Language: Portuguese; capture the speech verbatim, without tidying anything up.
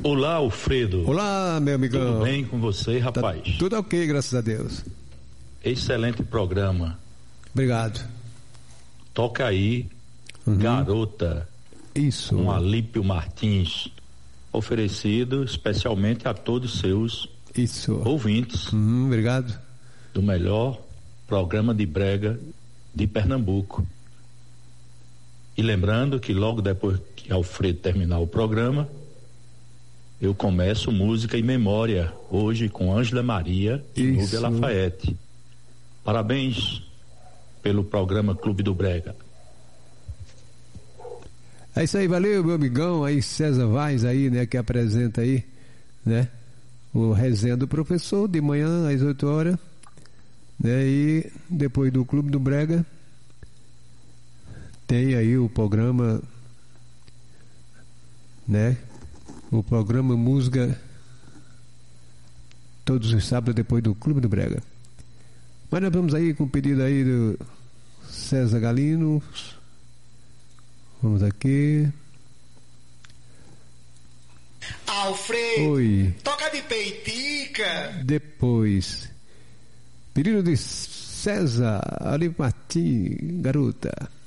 Olá, Alfredo. Olá, meu amigão. Tudo bem com você, rapaz? Tá tudo ok, graças a Deus. Excelente programa. Obrigado. Toca aí, uhum. Garota. Isso. Com Alípio Martins. Oferecido especialmente a todos os seus Isso. ouvintes. Uhum, obrigado. Do melhor programa de brega de Pernambuco. E lembrando que logo depois que Alfredo terminar o programa, eu começo música em memória, hoje com Ângela Maria e Núbia Lafayette. Parabéns pelo programa Clube do Brega. É isso aí, valeu, meu amigão aí, César Vaz aí, né, que apresenta aí, né, o Resenha do Professor, de manhã às oito horas, né, e depois do Clube do Brega, tem aí o programa, né, o programa Música, todos os sábados depois do Clube do Brega. Mas nós vamos aí com o pedido aí do César Galino. Vamos aqui. Alfredo. Oi. Toca de peitica. Depois. Pedido de César Ali Martins, garota.